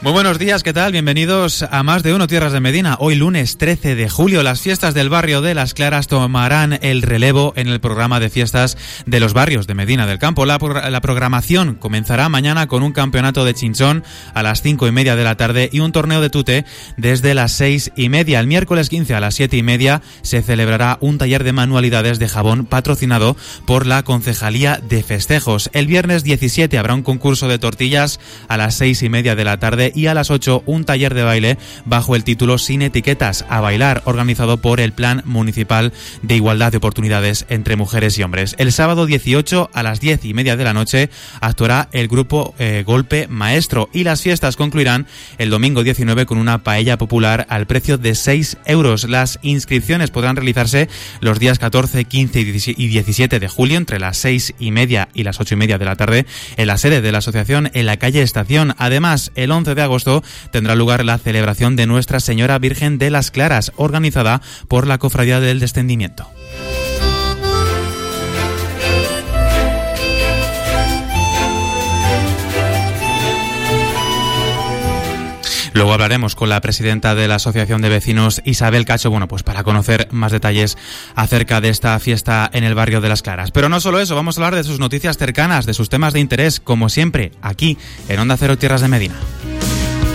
Muy buenos días, ¿qué tal? Bienvenidos a Más de Uno Tierras de Medina. Hoy lunes 13 de julio, las fiestas del barrio de Las Claras tomarán el relevo en el programa de fiestas de los barrios de Medina del Campo. La programación comenzará mañana con un campeonato de chinchón a las 5:30 de la tarde y un torneo de tute desde las 6:30. El miércoles 15 a las 7:30 se celebrará un taller de manualidades de jabón patrocinado por la Concejalía de Festejos. El viernes 17 habrá un concurso de tortillas a las 6:30 de la tarde y a las 8 un taller de baile bajo el título Sin etiquetas a bailar, organizado por el Plan Municipal de Igualdad de Oportunidades entre Mujeres y Hombres. El sábado 18 a las 10:30 de la noche actuará el grupo Golpe Maestro y las fiestas concluirán el domingo 19 con una paella popular al precio de 6 euros. Las inscripciones podrán realizarse los días 14, 15 y 17 de julio entre las 6:30 y las 8:30 de la tarde en la sede de la asociación en la calle Estación. Además, el 11 de agosto tendrá lugar la celebración de Nuestra Señora Virgen de las Claras, organizada por la Cofradía del Descendimiento. Luego hablaremos con la presidenta de la Asociación de Vecinos, Isabel Cacho, para conocer más detalles acerca de esta fiesta en el barrio de Las Claras. Pero no solo eso, vamos a hablar de sus noticias cercanas, de sus temas de interés, como siempre, aquí en Onda Cero Tierras de Medina.